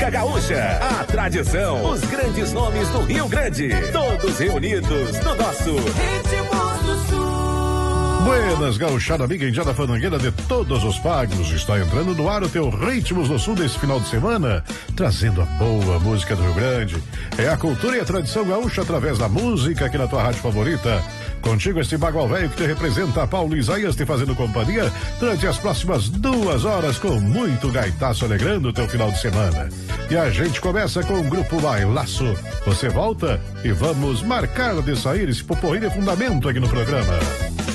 Gaúcha, a tradição, os grandes nomes do Rio Grande, todos reunidos no nosso Ritmos do Sul. Buenas, gauchada amiga indiana fandangueira de todos os pagos. Está entrando no ar o teu Ritmos do Sul desse final de semana, trazendo a boa música do Rio Grande. É a cultura e a tradição gaúcha através da música aqui na tua rádio favorita. Contigo este bagual velho que te representa, Paulo Isaías, te fazendo companhia durante as próximas 2 horas com muito gaitaço alegrando o teu final de semana. E a gente começa com o Grupo Bailaço. Você volta e vamos marcar de sair esse poporri de fundamento aqui no programa.